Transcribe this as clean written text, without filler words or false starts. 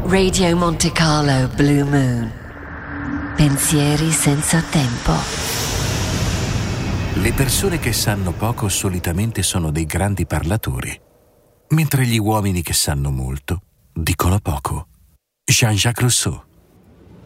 Radio Monte Carlo Blue Moon. Pensieri senza tempo. Le persone che sanno poco solitamente sono dei grandi parlatori, mentre gli uomini che sanno molto dicono poco. Jean-Jacques Rousseau.